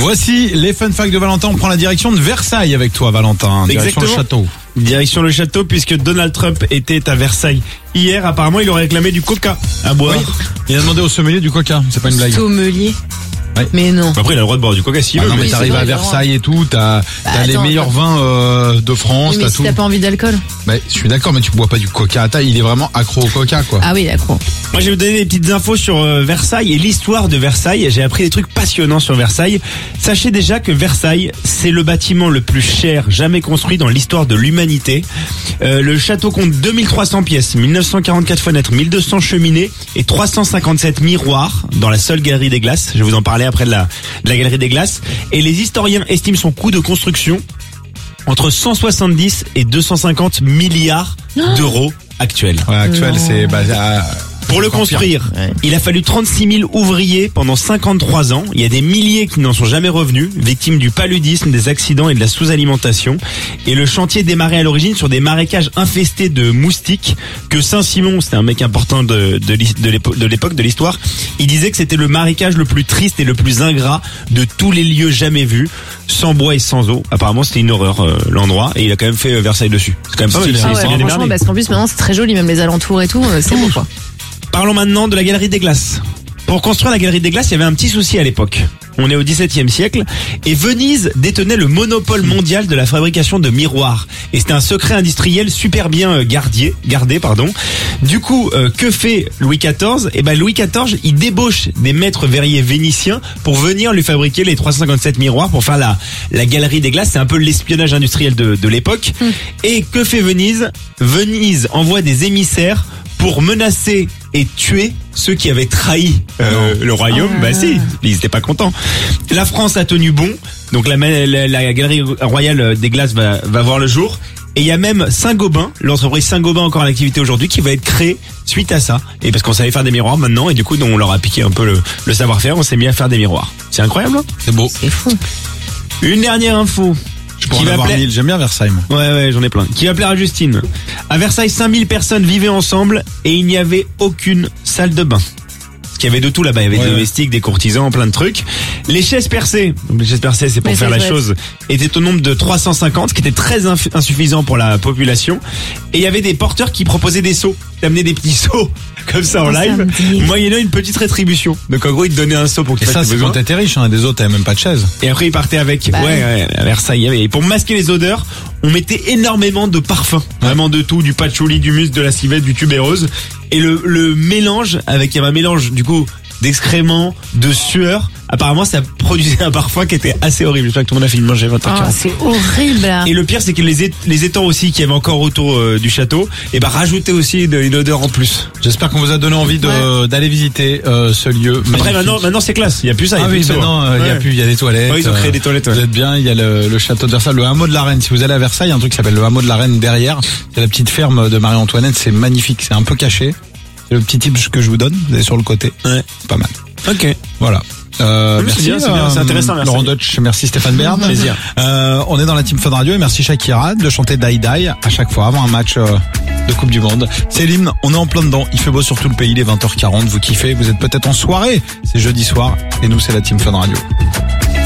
Voici les fun facts de Valentin. On prend la direction de Versailles avec toi, Valentin. Direction le château. Direction le château, puisque Donald Trump était à Versailles hier. Apparemment, il aurait réclamé du coca à boire. Oui. Il a demandé au sommelier du coca. C'est pas une blague. Sommelier. Ouais. Mais non. Après, il a le droit de boire du coca s'il veut. Non, mais t'arrives à Versailles et tout, t'as les meilleurs vins de France, Oui, mais t'as si tout. t'as pas envie d'alcool. Bah, je suis d'accord, mais tu bois pas du coca. Il est vraiment accro au coca, quoi. Ah oui, d'accord. Moi, je vais vous donner des petites infos sur Versailles et l'histoire de Versailles. J'ai appris des trucs passionnants sur Versailles. Sachez déjà que Versailles, c'est le bâtiment le plus cher jamais construit dans l'histoire de l'humanité. Le château compte 2300 pièces, 1944 fenêtres, 1200 cheminées et 357 miroirs dans la seule galerie des glaces. Je vais vous en parler après de la galerie des glaces. Et les historiens estiment son coût de construction entre 170 et 250 milliards d'euros actuels. Ouais, actuel, c'est Pour le construire, Ouais. il a fallu 36 000 ouvriers pendant 53 ans. Il y a des milliers qui n'en sont jamais revenus, victimes du paludisme, des accidents et de la sous-alimentation. Et le chantier démarrait à l'origine sur des marécages infestés de moustiques que Saint-Simon, c'était un mec important de l'époque, de l'histoire, il disait que c'était le marécage le plus triste et le plus ingrat de tous les lieux jamais vus, sans bois et sans eau. Apparemment, c'était une horreur, l'endroit, et il a quand même fait Versailles dessus. C'est quand même pas mal. Ah ouais, franchement, parce qu'en plus maintenant c'est très joli, même les alentours et tout, c'est beau quoi. Parlons maintenant de la galerie des glaces. Pour construire la galerie des glaces, il y avait un petit souci à l'époque. On est au XVIIe siècle et Venise détenait le monopole mondial de la fabrication de miroirs. Et c'était un secret industriel super bien gardé. Du coup, que fait Louis XIV ? Louis XIV, il débauche des maîtres verriers vénitiens pour venir lui fabriquer les 357 miroirs pour faire la galerie des glaces. C'est un peu l'espionnage industriel de l'époque. Et que fait Venise ? Venise envoie des émissaires pour menacer et tuer ceux qui avaient trahi le royaume. Si, ils étaient pas contents. La France a tenu bon, donc la galerie royale des glaces va voir le jour. Et il y a même Saint-Gobain, l'entreprise Saint-Gobain encore en activité aujourd'hui, qui va être créée suite à ça. Et parce qu'on savait faire des miroirs maintenant, et du coup on leur a piqué un peu le savoir-faire, on s'est mis à faire des miroirs. C'est incroyable, hein ? C'est beau. C'est fou. Une dernière info. Pour en avoir 1000, j'aime bien Versailles, moi. Ouais, j'en ai plein. Qui va plaire à Justine. À Versailles, 5000 personnes vivaient ensemble et il n'y avait aucune salle de bain. Parce qu'il y avait de tout là-bas. Il y avait des domestiques, des courtisans, plein de trucs. Les chaises percées, donc les chaises percées, c'est pour faire la chose, étaient au nombre de 350, ce qui était très insuffisant pour la population. Et il y avait des porteurs qui proposaient des seaux. T'amenais des petits seaux comme ça en live, moyennant une petite rétribution. Donc en gros, ils te donnaient un seau pour que tu fasses tes besoins. Et ça, c'est quand t'étais riche, des autres, t'avais même pas de chaise. Et après, ils partaient avec, à Versailles. Et pour masquer les odeurs, on mettait énormément de parfums. Vraiment de tout, du patchouli, du musc, de la civette, du tubéreuse. Et le mélange, il y avait un mélange, du coup, d'excréments, de sueur. Apparemment, ça produisait un parfum qui était assez horrible. J'espère que tout le monde a fini de manger 20h40. C'est horrible. Et le pire, c'est que les étangs aussi qu'il y avait encore autour du château, rajoutaient aussi une odeur en plus. J'espère qu'on vous a donné envie d'aller visiter ce lieu. Après, maintenant c'est classe. Il y a plus ça. Ah oui, maintenant il y a plus. Il y a des toilettes. Ouais, ils ont créé des toilettes. Vous êtes bien. Il y a le château de Versailles, le hameau de la Reine. Si vous allez à Versailles, il y a un truc qui s'appelle le hameau de la Reine derrière. C'est la petite ferme de Marie-Antoinette. C'est magnifique. C'est un peu caché. C'est le petit tip que je vous donne. Vous allez sur le côté. Ouais. C'est pas mal. Ok. Voilà. Merci, c'est intéressant. Merci. Laurent Deutsch, merci Stéphane Bern. Plaisir. On est dans la team Fun Radio et merci Shakira de chanter Die Die à chaque fois avant un match de Coupe du Monde. C'est l'hymne, on est en plein dedans. Il fait beau sur tout le pays, il est 20h40. Vous kiffez, vous êtes peut-être en soirée. C'est jeudi soir et nous c'est la team Fun Radio.